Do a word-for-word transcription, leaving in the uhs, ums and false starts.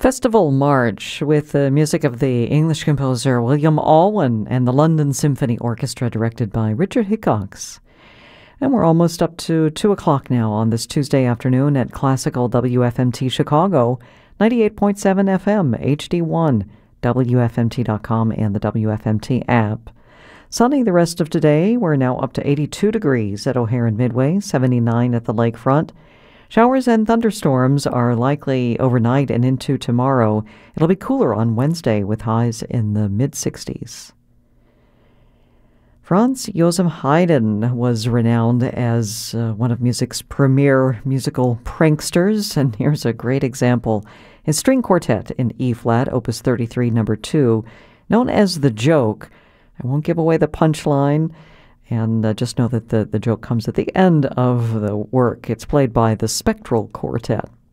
Festival March with the music of the English composer William Alwyn and the London Symphony Orchestra directed by Richard Hickox. And we're almost up to two o'clock now on this Tuesday afternoon at Classical W F M T Chicago, ninety-eight point seven F M, H D one, W F M T dot com, and the W F M T app. Sunny the rest of today. We're now up to eighty-two degrees at O'Hare and Midway, seventy-nine at the lakefront. Showers and thunderstorms are likely overnight and into tomorrow. It'll be cooler on Wednesday with highs in the mid-sixties. Franz Josef Haydn was renowned as uh, one of music's premier musical pranksters, and here's a great example. His string quartet in E-flat, Opus thirty-three, number two, known as The Joke. I won't give away the punchline, and uh, just know that the, the joke comes at the end of the work. It's played by the Spectral Quartet.